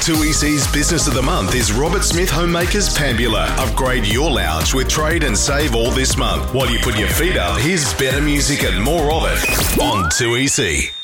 2EC's Business of the Month is Robert Smith Homemakers Pambula. Upgrade your lounge with trade and save all this month. While you put your feet up, here's better music and more of it on 2EC.